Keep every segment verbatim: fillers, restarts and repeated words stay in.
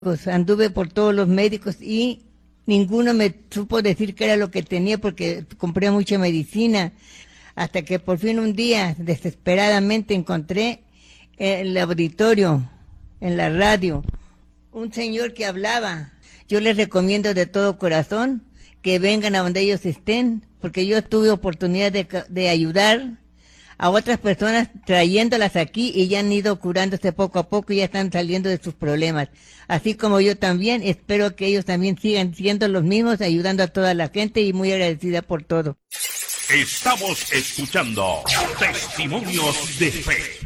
Pues anduve por todos los médicos y ninguno me supo decir qué era lo que tenía porque compré mucha medicina, hasta que por fin un día, desesperadamente, encontré en el auditorio, en la radio, un señor que hablaba. Yo les recomiendo de todo corazón que vengan a donde ellos estén, porque yo tuve oportunidad de, de ayudar a otras personas trayéndolas aquí y ya han ido curándose poco a poco y ya están saliendo de sus problemas. Así como yo también, espero que ellos también sigan siendo los mismos, ayudando a toda la gente y muy agradecida por todo. Estamos escuchando Testimonios de Fe.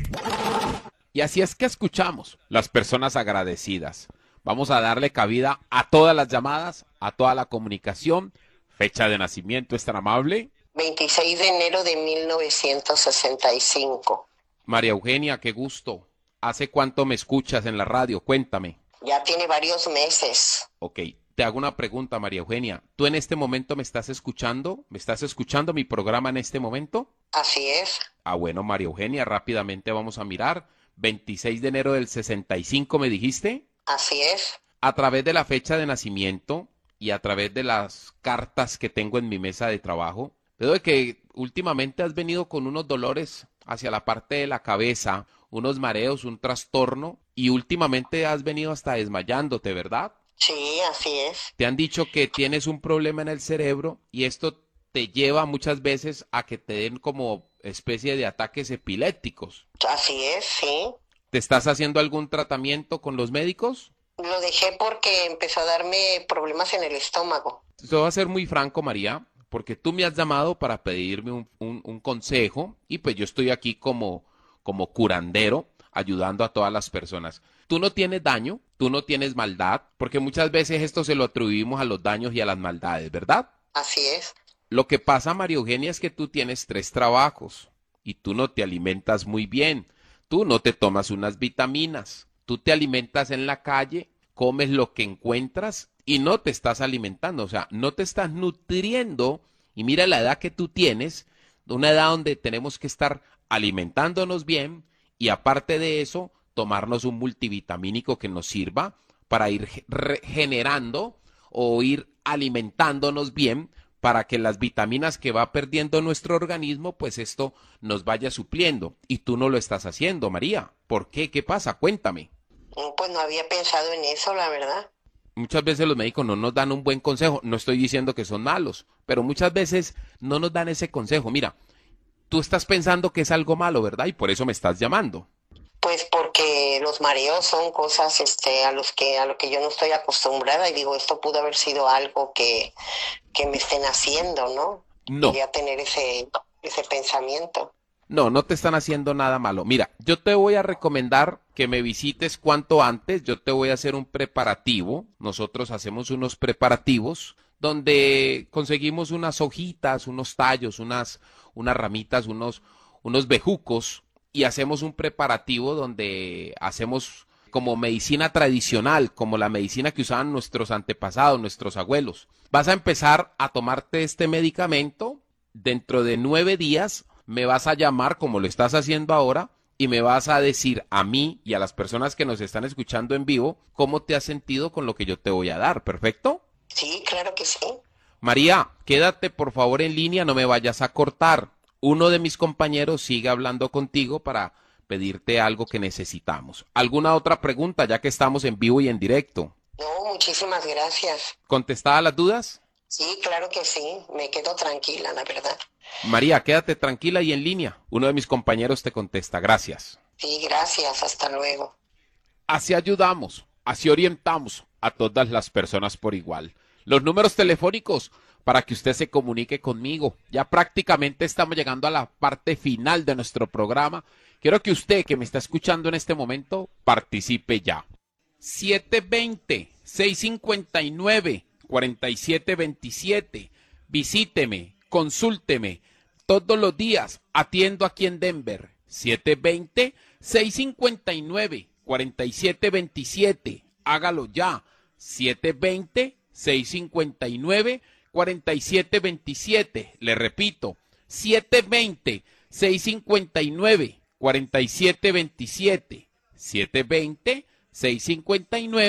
Y así es que escuchamos las personas agradecidas. Vamos a darle cabida a todas las llamadas, a toda la comunicación. Fecha de nacimiento, ¿es tan amable? veintiséis de enero de mil novecientos sesenta y cinco. María Eugenia, qué gusto. ¿Hace cuánto me escuchas en la radio? Cuéntame. Ya tiene varios meses. Ok, te hago una pregunta, María Eugenia. ¿Tú en este momento me estás escuchando? ¿Me estás escuchando mi programa en este momento? Así es. Ah, bueno, María Eugenia, rápidamente vamos a mirar. veintiséis de enero del sesenta y cinco, ¿me dijiste? Así es. A través de la fecha de nacimiento y a través de las cartas que tengo en mi mesa de trabajo, veo de que últimamente has venido con unos dolores hacia la parte de la cabeza, unos mareos, un trastorno, y últimamente has venido hasta desmayándote, ¿verdad? Sí, así es. Te han dicho que tienes un problema en el cerebro y esto te lleva muchas veces a que te den como especie de ataques epilépticos. Así es, sí. ¿Te estás haciendo algún tratamiento con los médicos? Lo dejé porque empezó a darme problemas en el estómago. Te voy a ser muy franco, María, porque tú me has llamado para pedirme un, un, un consejo y pues yo estoy aquí como, como curandero ayudando a todas las personas. Tú no tienes daño, tú no tienes maldad, porque muchas veces esto se lo atribuimos a los daños y a las maldades, ¿verdad? Así es. Lo que pasa, María Eugenia, es que tú tienes tres trabajos y tú no te alimentas muy bien, tú no te tomas unas vitaminas, tú te alimentas en la calle, comes lo que encuentras y no te estás alimentando, o sea, no te estás nutriendo. Y mira la edad que tú tienes, una edad donde tenemos que estar alimentándonos bien y aparte de eso, tomarnos un multivitamínico que nos sirva para ir regenerando o ir alimentándonos bien para que las vitaminas que va perdiendo nuestro organismo, pues esto nos vaya supliendo. Y tú no lo estás haciendo, María. ¿Por qué? ¿Qué pasa? Cuéntame. Pues no había pensado en eso, la verdad. Muchas veces los médicos no nos dan un buen consejo. No estoy diciendo que son malos, pero muchas veces no nos dan ese consejo. Mira, tú estás pensando que es algo malo, ¿verdad? Y por eso me estás llamando. Pues porque los mareos son cosas este, a los que a lo que yo no estoy acostumbrada y digo, esto pudo haber sido algo que, que me estén haciendo, ¿no? No. Quería tener ese, ese pensamiento. No, no te están haciendo nada malo. Mira, yo te voy a recomendar que me visites cuanto antes. Yo te voy a hacer un preparativo. Nosotros hacemos unos preparativos donde conseguimos unas hojitas, unos tallos, unas, unas ramitas, unos, unos bejucos y hacemos un preparativo donde hacemos como medicina tradicional, como la medicina que usaban nuestros antepasados, nuestros abuelos. Vas a empezar a tomarte este medicamento. Dentro de nueve días me vas a llamar como lo estás haciendo ahora y me vas a decir a mí y a las personas que nos están escuchando en vivo cómo te has sentido con lo que yo te voy a dar. ¿Perfecto? Sí, claro que sí. María, quédate por favor en línea, no me vayas a cortar. Uno de mis compañeros sigue hablando contigo para pedirte algo que necesitamos. ¿Alguna otra pregunta ya que estamos en vivo y en directo? No, muchísimas gracias. ¿Contestada las dudas? Sí, claro que sí. Me quedo tranquila, la verdad. María, quédate tranquila y en línea. Uno de mis compañeros te contesta. Gracias. Sí, gracias. Hasta luego. Así ayudamos, así orientamos a todas las personas por igual. Los números telefónicos para que usted se comunique conmigo. Ya prácticamente estamos llegando a la parte final de nuestro programa. Quiero que usted que me está escuchando en este momento participe ya. siete dos cero, seis cinco nueve, cuatro siete dos siete. Visíteme, consúlteme. Todos los días atiendo aquí en Denver. siete dos cero, seis cinco nueve, cuatro siete dos siete. Hágalo ya. siete dos cero, seis cinco nueve, cuatro siete dos siete. Le repito, siete dos cero, seis cinco nueve, cuatro siete dos siete. siete dos cero, seis cinco nueve,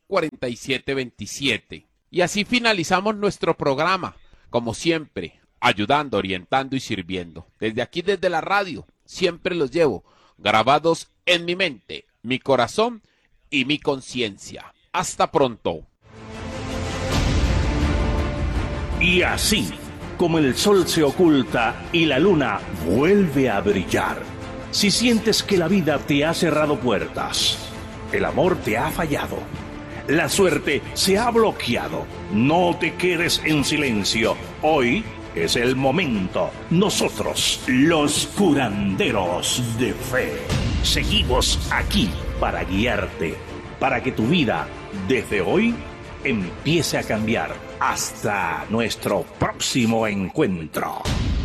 cuarenta y siete veintisiete. Y así finalizamos nuestro programa, como siempre, ayudando, orientando y sirviendo. Desde aquí, desde la radio, siempre los llevo grabados en mi mente, mi corazón y mi conciencia. Hasta pronto. Y así, como el sol se oculta y la luna vuelve a brillar, si sientes que la vida te ha cerrado puertas, el amor te ha fallado, la suerte se ha bloqueado, no te quedes en silencio. Hoy es el momento. Nosotros, los curanderos de fe, seguimos aquí para guiarte, para que tu vida, desde hoy, empiece a cambiar. Hasta nuestro próximo encuentro.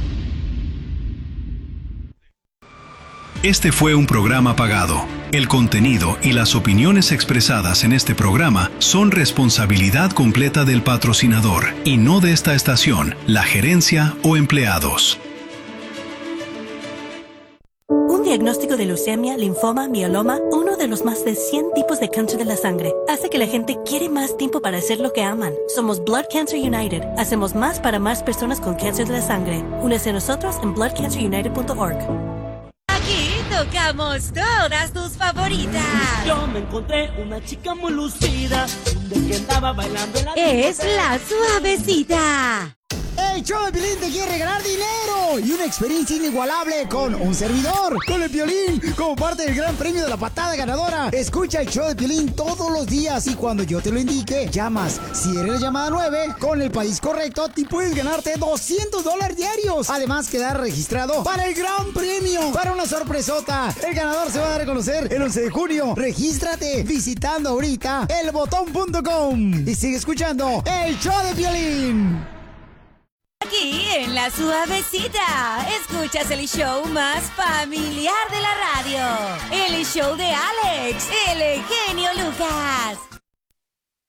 Este fue un programa pagado. El contenido y las opiniones expresadas en este programa son responsabilidad completa del patrocinador y no de esta estación, la gerencia o empleados. Un diagnóstico de leucemia, linfoma, mieloma, uno de los más de cien tipos de cáncer de la sangre, hace que la gente quiere más tiempo para hacer lo que aman. Somos Blood Cancer United. Hacemos más para más personas con cáncer de la sangre. Únese a nosotros en blood cancer united punto org. Aquí tocamos todas tus favoritas. Yo me encontré una chica muy lucida, de que andaba bailando en la Es la Suavecita. El show de Piolín te quiere regalar dinero y una experiencia inigualable con un servidor, con el Piolín, como parte del gran premio de la patada ganadora. Escucha el show de Piolín todos los días y cuando yo te lo indique, llamas. Si eres la llamada nueve, con el país correcto, te puedes ganarte doscientos dólares diarios. Además, quedar registrado para el gran premio, para una sorpresota. El ganador se va a dar a conocer el once de junio. Regístrate visitando ahorita el botón punto com y sigue escuchando el show de Piolín. Aquí en La Suavecita, escuchas el show más familiar de la radio. El show de Alex, el genio Lucas.